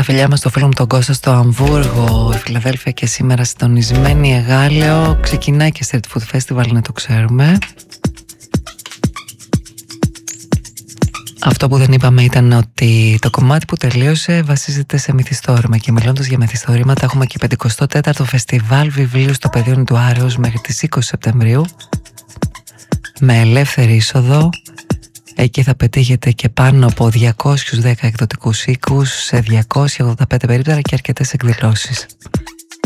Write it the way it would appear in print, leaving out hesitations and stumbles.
Τα φιλιά μας στο φίλο μου τον Κώστα στο Αμβούργο, η Φιλαδέλφια και σήμερα συντονισμένη Εγάλεο. Ξεκινάει και Street Food Festival, να το ξέρουμε. Αυτό που δεν είπαμε ήταν ότι το κομμάτι που τελείωσε βασίζεται σε μυθιστόρημα. Και μιλώντας για μυθιστορήματα, έχουμε και 54ο Φεστιβάλ Βιβλίου στο Πεδίο του Άρεως μέχρι τις 20 Σεπτεμβρίου με ελεύθερη είσοδο. Εκεί θα πετύχετε και πάνω από 210 εκδοτικούς οίκους σε 285 περίπτωρα και αρκετές εκδηλώσεις.